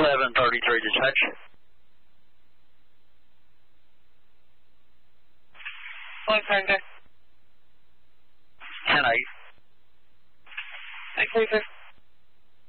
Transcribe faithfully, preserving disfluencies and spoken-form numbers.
eleven thirty-three dispatch. One Contact. ten eight. Thank you, sir.